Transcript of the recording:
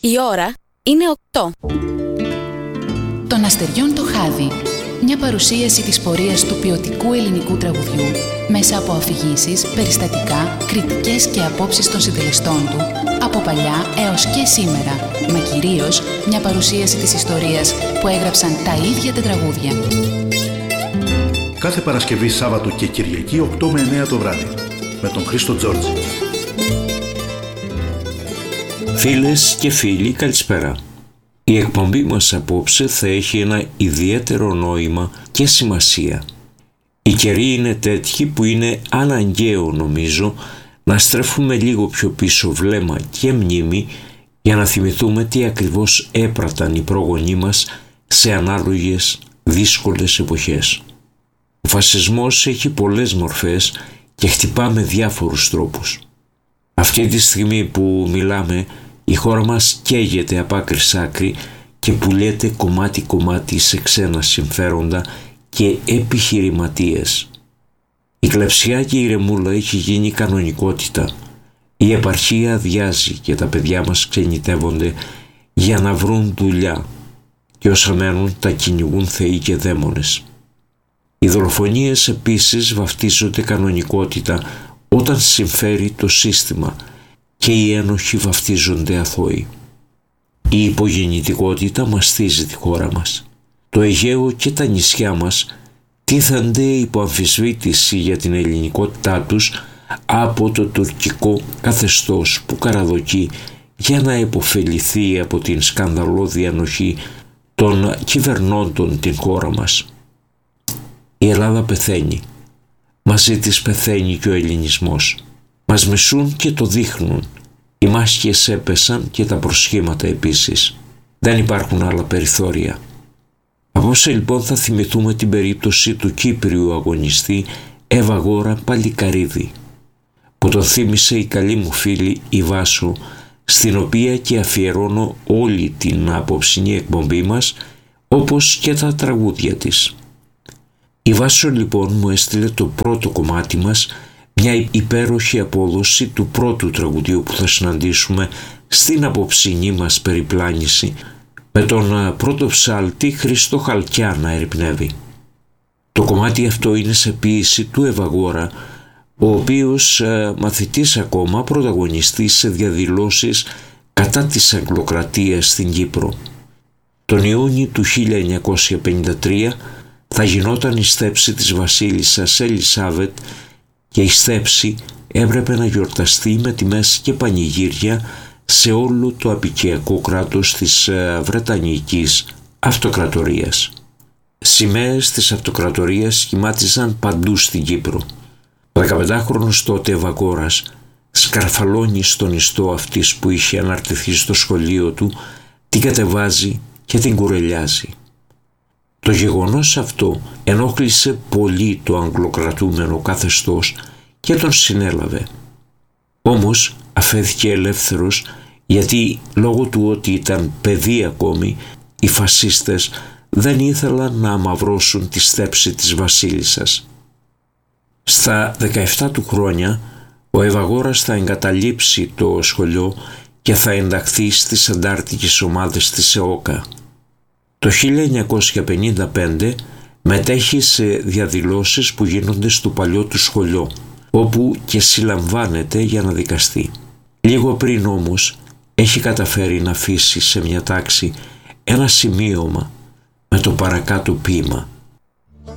Η ώρα είναι 8. Των αστεριών το χάδι. Μια παρουσίαση της πορείας του ποιοτικού ελληνικού τραγουδιού μέσα από αφηγήσεις, περιστατικά, κριτικές και απόψεις των συντελεστών του από παλιά έως και σήμερα, μα κυρίως μια παρουσίαση της ιστορίας που έγραψαν τα ίδια τα τραγούδια. Κάθε Παρασκευή, Σάββατο και Κυριακή 8 με 9 το βράδυ με τον Χρήστο Τζόρτζη. Φίλες και φίλοι, καλησπέρα. Η εκπομπή μας απόψε θα έχει ένα ιδιαίτερο νόημα και σημασία. Οι καιροί είναι τέτοιοι που είναι αναγκαίο, νομίζω, να στρέφουμε λίγο πιο πίσω βλέμμα και μνήμη για να θυμηθούμε τι ακριβώς έπραταν οι πρόγονοί μας σε ανάλογες δύσκολες εποχές. Ο φασισμός έχει πολλές μορφές και χτυπά με διάφορους τρόπους. Αυτή τη στιγμή που μιλάμε, η χώρα μας καίγεται από άκρη σ' άκρη και πουλιέται κομμάτι-κομμάτι σε ξένα συμφέροντα και επιχειρηματίες. Η κλεψιά και η ρεμούλα έχει γίνει κανονικότητα. Η επαρχία αδειάζει και τα παιδιά μας ξενιτεύονται για να βρουν δουλειά και όσα μένουν τα κυνηγούν θεοί και δαίμονες. Οι δολοφονίες επίσης βαφτίζονται κανονικότητα όταν συμφέρει το σύστημα και οι ένοχοι βαφτίζονται αθώοι. Η υπογεννητικότητα μαστίζει τη χώρα μας. Το Αιγαίο και τα νησιά μας τίθενται υπό αμφισβήτηση για την ελληνικότητά τους από το τουρκικό καθεστώς που καραδοκεί για να υποφεληθεί από την σκανδαλώδη ανοχή των κυβερνώντων την χώρα μας. Η Ελλάδα πεθαίνει. Μαζί της πεθαίνει και ο ελληνισμός. Μας μισούν και το δείχνουν. Οι μάσκες έπεσαν και τα προσχήματα επίσης. Δεν υπάρχουν άλλα περιθώρια. Απόψε λοιπόν θα θυμηθούμε την περίπτωση του Κύπριου αγωνιστή Εύαγορα Παλικαρίδη, που τον θύμισε η καλή μου φίλη η Βάσο, στην οποία και αφιερώνω όλη την απόψινή εκπομπή μας, όπως και τα τραγούδια της. Η Βάσο λοιπόν μου έστειλε το πρώτο κομμάτι μας, μια υπέροχη απόδοση του πρώτου τραγουδίου που θα συναντήσουμε στην απόψινή μας περιπλάνηση, με τον πρώτο ψάλτη Χρήστο Χαλκιά να ερυπνεύει. Το κομμάτι αυτό είναι σε ποίηση του Εύαγορα, ο οποίος μαθητής ακόμα πρωταγωνιστής σε διαδηλώσεις κατά της Αγγλοκρατίας στην Κύπρο. Τον Ιούνιο του 1953 θα γινόταν η στέψη της βασίλισσας Ελισάβετ και η στέψη έπρεπε να γιορταστεί με τιμές και πανηγύρια σε όλο το απικιακό κράτος της Βρετανικής Αυτοκρατορίας. Σημαίες της Αυτοκρατορίας σχημάτιζαν παντού στην Κύπρο. Ο 15χρονος τότε Εύαγορας σκαρφαλώνει στον ιστό αυτής που είχε αναρτηθεί στο σχολείο του, την κατεβάζει και την κουρελιάζει. Το γεγονός αυτό ενόχλησε πολύ το αγγλοκρατούμενο καθεστώς και τον συνέλαβε. Όμως αφέθηκε ελεύθερος γιατί λόγω του ότι ήταν παιδί ακόμη, οι φασίστες δεν ήθελαν να αμαυρώσουν τη στέψη της βασίλισσας. Στα 17 του χρόνια ο Εύαγορας θα εγκαταλείψει το σχολείο και θα ενταχθεί στις αντάρτικες ομάδες της ΕΟΚΑ. Το 1955 μετέχει σε διαδηλώσεις που γίνονται στο παλιό του σχολείο, όπου και συλλαμβάνεται για να δικαστεί. Λίγο πριν όμως έχει καταφέρει να αφήσει σε μια τάξη ένα σημείωμα με το παρακάτω ποίημα.